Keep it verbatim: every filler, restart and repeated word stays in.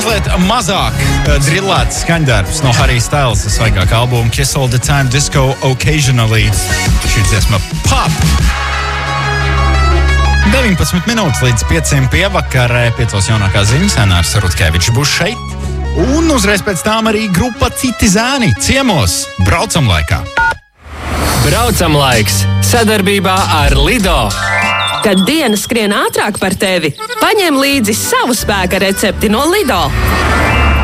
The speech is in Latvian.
mazliet mazāk uh, drillēts skaņdarbs no Harry Styles svaigākā albuma Kiss All The Time, Disco Occasionally. Šī dziesma Pop! deviņpadsmit minūtes līdz pieciem pievakarē, piecos jaunākā ziņas, Enārs Rutkevičs būs šeit. Un uzreiz pēc tām arī grupa Citi zēni ciemos braucam laikā. Braucam laiks sadarbībā ar Lido. Kad diena skrien ātrāk par tevi, paņem līdzi savu spēka recepti no Lido.